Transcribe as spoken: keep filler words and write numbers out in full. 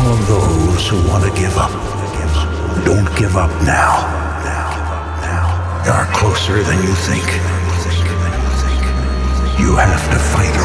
all of those who want to give up. Don't give up now. You're closer than you think. You have to fight